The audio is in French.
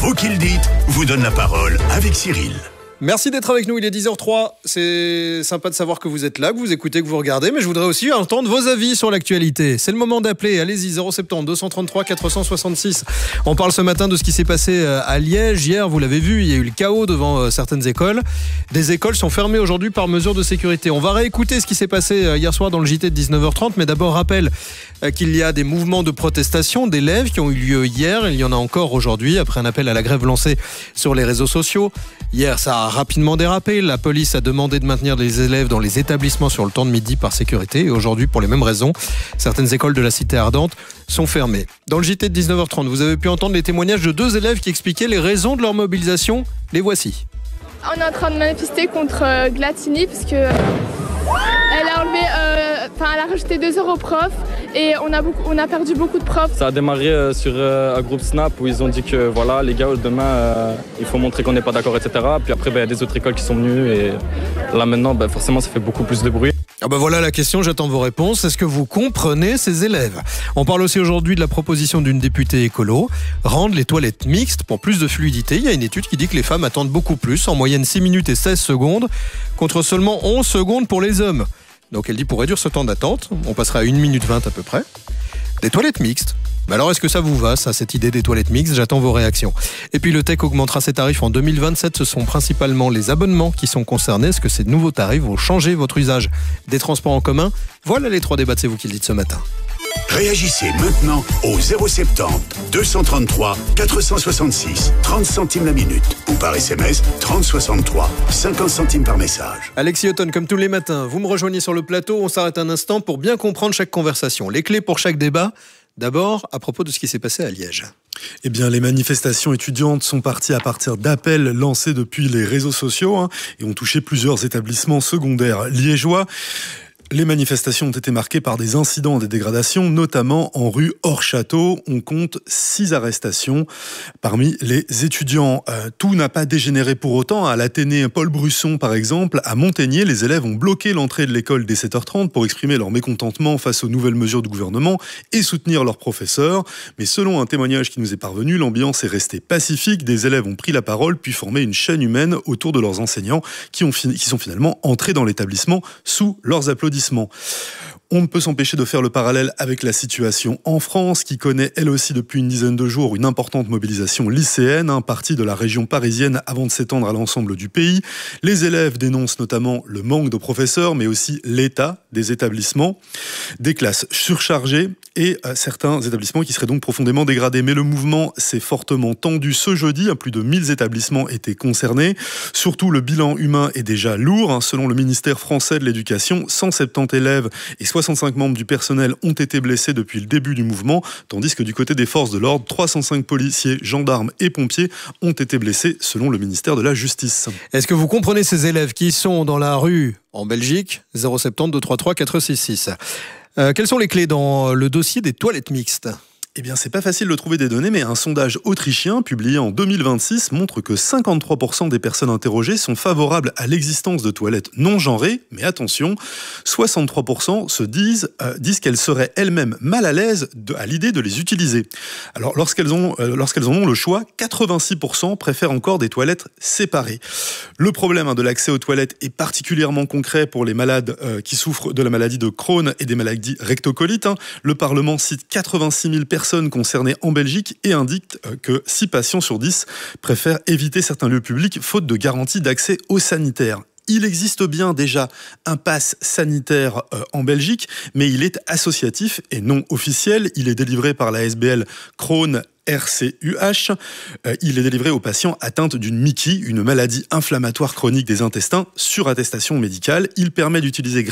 Vous qui le dites vous donne la parole avec Cyril. Merci d'être avec nous, il est 10h03. C'est sympa de savoir que vous êtes là, que vous écoutez, que vous regardez, mais je voudrais aussi entendre vos avis sur l'actualité. C'est le moment d'appeler, allez-y, 070 233 466. On parle ce matin de ce qui s'est passé à Liège. Hier, vous l'avez vu, il y a eu le chaos devant certaines écoles. Des écoles sont fermées aujourd'hui par mesure de sécurité. On va réécouter ce qui s'est passé hier soir dans le JT de 19h30, mais d'abord rappel qu'il y a des mouvements de protestation d'élèves qui ont eu lieu hier. Il y en a encore aujourd'hui, après un appel à la grève lancé sur les réseaux sociaux. Hier, ça a rapidement dérapé. La police a demandé de maintenir les élèves dans les établissements sur le temps de midi par sécurité. Et aujourd'hui, pour les mêmes raisons, certaines écoles de la Cité Ardente sont fermées. Dans le JT de 19h30, vous avez pu entendre les témoignages de 2 élèves qui expliquaient les raisons de leur mobilisation. Les voici. On est en train de manifester contre Glatini parce que elle a enlevé, elle a rajouté 2 heures aux profs et on a perdu beaucoup de profs. Ça a démarré sur un groupe Snap où ils ont dit que voilà les gars demain il faut montrer qu'on n'est pas d'accord, etc. Puis après il y a des autres écoles qui sont venues et là maintenant forcément ça fait beaucoup plus de bruit. Voilà la question, j'attends vos réponses. Est-ce que vous comprenez ces élèves ? On parle aussi aujourd'hui de la proposition d'une députée écolo, rendre les toilettes mixtes pour plus de fluidité. Il y a une étude qui dit que les femmes attendent beaucoup plus, en moyenne 6 minutes et 16 secondes, contre seulement 11 secondes pour les hommes. Donc elle dit pour réduire ce temps d'attente, on passera à 1 minute 20 à peu près. Des toilettes mixtes. Mais alors est-ce que ça vous va, ça, cette idée des toilettes mixtes ? J'attends vos réactions. Et puis le TEC augmentera ses tarifs en 2027. Ce sont principalement les abonnements qui sont concernés. Est-ce que ces nouveaux tarifs vont changer votre usage des transports en commun ? Voilà les 3 débats de C'est vous qui le dites ce matin. Réagissez maintenant au 070 233 466 30 centimes la minute ou par SMS 3063 50 centimes par message. Alexis Houghton, comme tous les matins, vous me rejoignez sur le plateau. On s'arrête un instant pour bien comprendre chaque conversation. Les clés pour chaque débat. D'abord, à propos de ce qui s'est passé à Liège. Eh bien, les manifestations étudiantes sont parties à partir d'appels lancés depuis les réseaux sociaux et ont touché plusieurs établissements secondaires liégeois. Les manifestations ont été marquées par des incidents et des dégradations, notamment en rue Hors-Château. On compte 6 arrestations parmi les étudiants. Tout n'a pas dégénéré pour autant. À l'Athénée Paul Brusson, par exemple, à Montaigné, les élèves ont bloqué l'entrée de l'école dès 7h30 pour exprimer leur mécontentement face aux nouvelles mesures du gouvernement et soutenir leurs professeurs. Mais selon un témoignage qui nous est parvenu, l'ambiance est restée pacifique. Des élèves ont pris la parole puis formé une chaîne humaine autour de leurs enseignants qui sont finalement entrés dans l'établissement sous leurs applaudissements. On ne peut s'empêcher de faire le parallèle avec la situation en France, qui connaît elle aussi depuis une dizaine de jours une importante mobilisation lycéenne, partie de la région parisienne avant de s'étendre à l'ensemble du pays. Les élèves dénoncent notamment le manque de professeurs, mais aussi l'état des établissements, des classes surchargées et certains établissements qui seraient donc profondément dégradés. Mais le mouvement s'est fortement tendu ce jeudi. Plus de 1000 établissements étaient concernés. Surtout, le bilan humain est déjà lourd. Selon le ministère français de l'Éducation, 170 élèves et 65 membres du personnel ont été blessés depuis le début du mouvement, tandis que du côté des forces de l'ordre, 305 policiers, gendarmes et pompiers ont été blessés, selon le ministère de la Justice. Est-ce que vous comprenez ces élèves qui sont dans la rue en Belgique ? 070 233 466. Quelles sont les clés dans le dossier des toilettes mixtes ? Eh bien, c'est pas facile de trouver des données, mais un sondage autrichien publié en 2026 montre que 53% des personnes interrogées sont favorables à l'existence de toilettes non genrées. Mais attention, 63% disent qu'elles seraient elles-mêmes mal à l'aise à l'idée de les utiliser. Alors, lorsqu'elles en ont le choix, 86% préfèrent encore des toilettes séparées. Le problème de l'accès aux toilettes est particulièrement concret pour les malades qui souffrent de la maladie de Crohn et des maladies rectocolites. Le Parlement cite 86 000 personnes concernées en Belgique et indique que 6 patients sur 10 préfèrent éviter certains lieux publics faute de garantie d'accès aux sanitaires. Il existe bien déjà un pass sanitaire en Belgique, mais il est associatif et non officiel. Il est délivré par la SBL Crohn RCUH. Il est délivré aux patients atteints d'une MICI, une maladie inflammatoire chronique des intestins, sur attestation médicale. Il permet d'utiliser